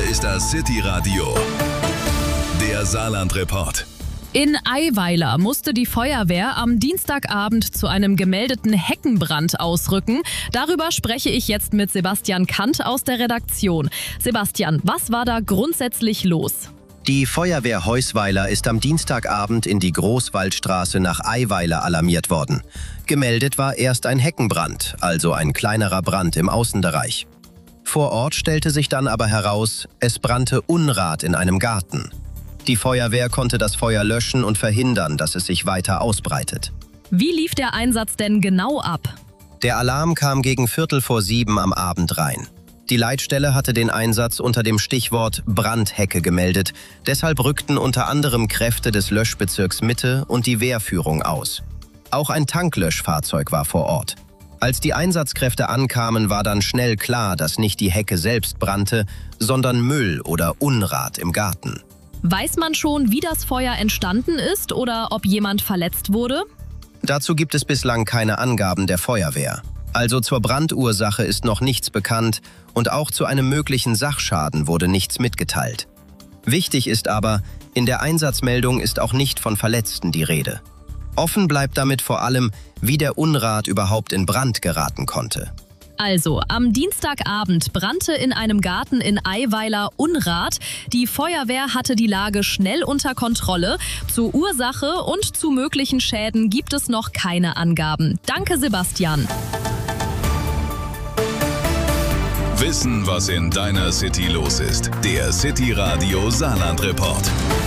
ist das City-Radio, der Saarland-Report. In Eiweiler musste die Feuerwehr am Dienstagabend zu einem gemeldeten Heckenbrand ausrücken. Darüber spreche ich jetzt mit Sebastian Kant aus der Redaktion. Sebastian, was war da grundsätzlich los? Die Feuerwehr Heusweiler ist am Dienstagabend in die Großwaldstraße nach Eiweiler alarmiert worden. Gemeldet war erst ein Heckenbrand, also ein kleinerer Brand im Außenbereich. Vor Ort stellte sich dann aber heraus, es brannte Unrat in einem Garten. Die Feuerwehr konnte das Feuer löschen und verhindern, dass es sich weiter ausbreitet. Wie lief der Einsatz denn genau ab? Der Alarm kam gegen 6:45 am Abend rein. Die Leitstelle hatte den Einsatz unter dem Stichwort Brandhecke gemeldet. Deshalb rückten unter anderem Kräfte des Löschbezirks Mitte und die Wehrführung aus. Auch ein Tanklöschfahrzeug war vor Ort. Als die Einsatzkräfte ankamen, war dann schnell klar, dass nicht die Hecke selbst brannte, sondern Müll oder Unrat im Garten. Weiß man schon, wie das Feuer entstanden ist oder ob jemand verletzt wurde? Dazu gibt es bislang keine Angaben der Feuerwehr. Also zur Brandursache ist noch nichts bekannt und auch zu einem möglichen Sachschaden wurde nichts mitgeteilt. Wichtig ist aber, in der Einsatzmeldung ist auch nicht von Verletzten die Rede. Offen bleibt damit vor allem, wie der Unrat überhaupt in Brand geraten konnte. Also, am Dienstagabend brannte in einem Garten in Eiweiler Unrat. Die Feuerwehr hatte die Lage schnell unter Kontrolle. Zur Ursache und zu möglichen Schäden gibt es noch keine Angaben. Danke, Sebastian. Wissen, was in deiner City los ist. Der City-Radio Saarland-Report.